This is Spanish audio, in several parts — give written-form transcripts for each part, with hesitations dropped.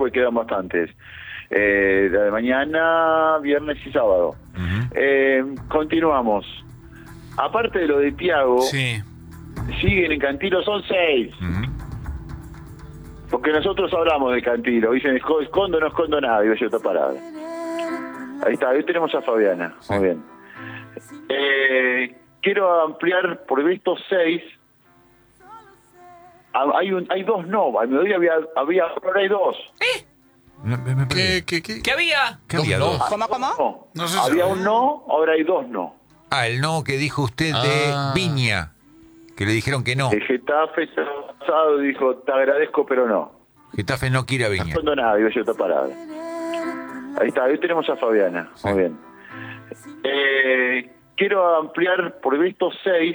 porque quedan bastantes. La de mañana, viernes y sábado. Continuamos. Aparte de lo de Tiago, Sí. siguen en Cantilo, son 6. Porque nosotros hablamos de Cantilo. Dicen, escondo, no escondo nada. Digo yo, otra palabra. Ahí está, hoy tenemos a Fabiana. Sí. Muy bien. Quiero ampliar por estos 6. Hay 2 no. Al mediodía ahora hay 2. Me perdí. ¿Qué había? ¿Qué había? no. Dos. ¿Cómo? No. No sé Había si- un no, ahora hay 2 no. Ah, el no que dijo usted de Ah. Viña, que le dijeron que no. El Getafe pasado dijo, te agradezco, pero no. Getafe no quiere a No Viña. escondo nada, digo yo, otra palabra. Ahí está, hoy tenemos a Fabiana. Sí. Muy bien. Quiero ampliar por estos 6.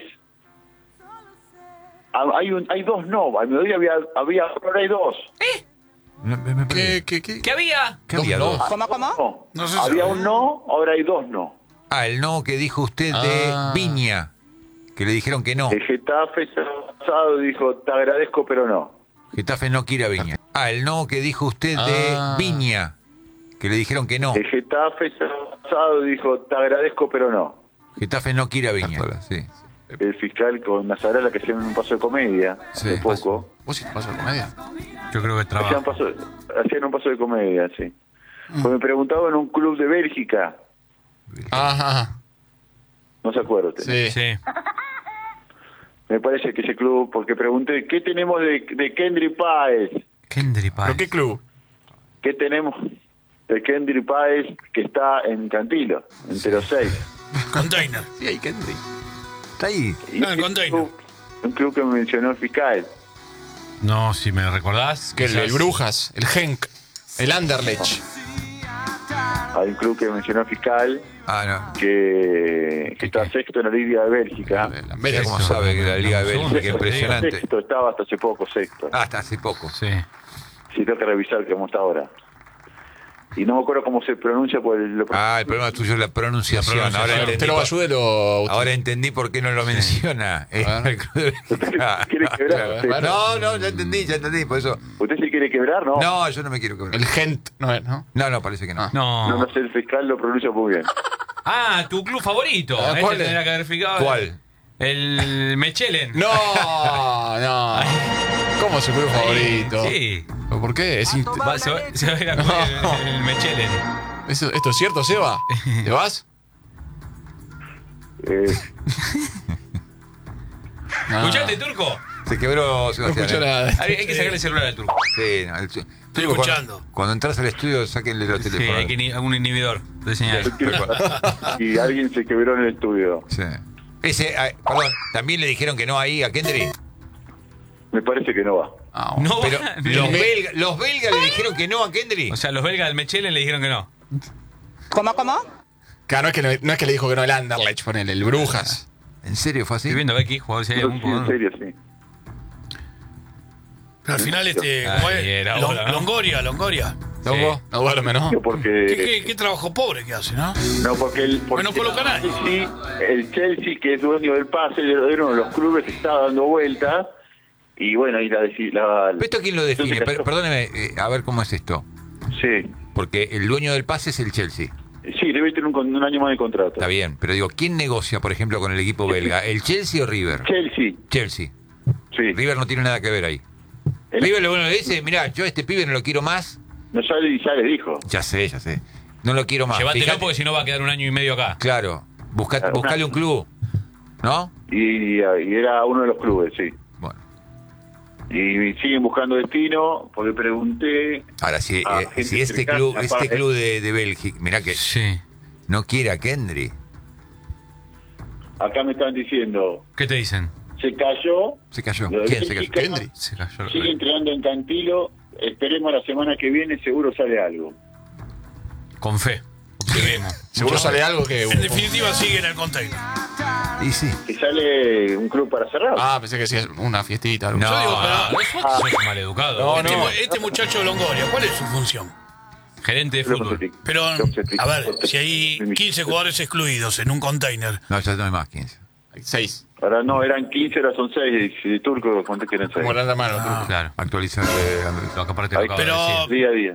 Hay 2 no. Al mediodía ahora hay 2. Me perdí. ¿Qué había? ¿Qué había? No. Dos. No. No sé si- Había un no, ahora hay 2 no. Ah, el no que dijo usted de Ah. Viña, que le dijeron que no. El Getafe pasado dijo, te agradezco, pero no. Getafe no quiere a Viña. Ah, el no que dijo usted de Ah. Viña, que le dijeron que no. El Getafe pasado dijo, te agradezco, pero no. Getafe no quiere a Viña. Sí. El fiscal con Nazarala que hacían un paso de comedia Sí, hace poco. ¿Vos hiciste paso de comedia? Yo creo que Hacían un paso de comedia, sí. Pues me preguntaba en un club de Bélgica, Ajá. no se acuerda usted. Sí. Sí. Me parece que ese club, porque pregunté, ¿qué tenemos de Kendry Páez? Kendry Páez. ¿Pero qué club? ¿Qué tenemos de Kendry Páez que está en Cantilo, entre los 6? Container. Sí, hay Kendry. Está ahí. Y Ah, el ese container. un club que me mencionó el fiscal. No, si me recordás. Que el quizás- Brujas, el Genk, el Anderlecht. Hay un club que mencionó el fiscal Ah, que está sexto en la Liga de Bélgica. no. Mira cómo sabe que la Liga de Bélgica, impresionante. Sexto, estaba hasta hace poco sexto. Ah, hasta hace poco. Sí. Sí, tengo que revisar cómo está ahora. Y no me acuerdo cómo se pronuncia por el... Ah, el problema tuyo es la pronunciación. Ahora entendí, Te lo ayúdelo usted. ahora entendí por qué no lo menciona. El club de Bélgica. ¿Quiere quebrar? Claro, No, no, ya entendí, por eso. ¿Usted se quiere quebrar? No. No, yo no me quiero quebrar. El Gent, no es, ¿no? No, parece que no. No, No. no sé, el fiscal lo pronuncia muy bien. Ah, tu club favorito. Ah, Este ¿cuál es? tendría que haber fijado. ¿Cuál? El Mechelen. No, no. ¿Cómo es su club favorito? Sí. ¿Pero ¿Por qué? Se va a ir a jugar el Mechelen. ¿Esto es cierto, Seba? ¿Te vas? Eh, No. ¿Escuchaste, Turco? Se quebró No Sebastián. escucho nada. Hay que sacarle el celular al Turco. Sí, no, Estoy Turco, escuchando. Cuando entras al estudio, sáquenle los Sí, teléfonos. hay que algún inhibidor de señal. y alguien se quebró en el estudio. Sí. Perdón, ¿también le dijeron que no ahí a Kendry? Me parece que no va. Ah, No, Pero va- los belgas le dijeron que no a Kendry. O sea, los belgas del Mechelen le dijeron que no. Claro, no es que le dijo que no el Anderlecht, ponele, el Brujas. ¿En serio fue así? Estoy viendo a ver qué jugador si hay No, algún sí, en jugador. serio, sí. Pero al final, Ah, ¿cómo es? era ahora, ¿no? Longoria. ¿Loco? No duerme, ¿no? Porque... ¿Qué trabajo pobre que hace, ¿no? No, porque Bueno, coloca nadie. el Chelsea, que es dueño del pase, era uno de los clubes que estaba dando vueltas. Y bueno, y ¿Esto quién lo define? Entonces, Perdóneme, a ver cómo es esto. Sí. Porque el dueño del pase es el Chelsea. Sí, debe tener un año más de contrato. Está bien, pero digo, ¿quién negocia, por ejemplo, con el equipo belga? ¿El Chelsea o River? Chelsea, Chelsea. sí. River no tiene nada que ver ahí. El- River lo bueno le dice, mirá, yo a este pibe no lo quiero más. No, ya le dijo. Ya sé. No lo quiero más. Llévatelo Fíjate- porque si no va a quedar un año y medio acá. Claro, buscale un club, ¿no? Y era uno de los clubes, sí. Bueno, Y siguen buscando destino, porque pregunté... ahora si gente este cercana, club aparte. de Bélgica, mirá que Sí. no quiere a Kendry. Acá me están diciendo, ¿Qué te dicen? se cayó. Se cayó. Lo de ¿Quién se Bélgica, cayó? Kendry. Se cayó. Sigue entrenando en Cantilo. Esperemos la semana que viene, seguro sale algo. Con fe. Optimismo. Seguro sale algo que... En definitiva, sigue en el container. Y sí. Que sale un club para cerrar. Ah, pensé que sí, una fiestita. Algo. No, Yo digo, pero- sos maleducado. Este muchacho de Longoria, ¿cuál es su función? Gerente de fútbol. Pero, a ver, si hay 15 jugadores excluidos en un container, No, ya no hay más 15. 6. Ahora no, eran 15, ahora son 6. Y Turco, ¿cuántos quieren 6? Como gran hermano. Claro. Actualizar. Lo que aparte lo acabo de Pero- decir. Día a día.